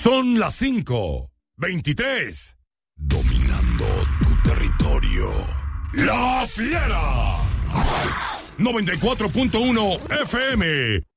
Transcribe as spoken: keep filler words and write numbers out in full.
Son las cinco, veintitrés. Dominando tu territorio. La Fiera. noventa y cuatro punto uno F M.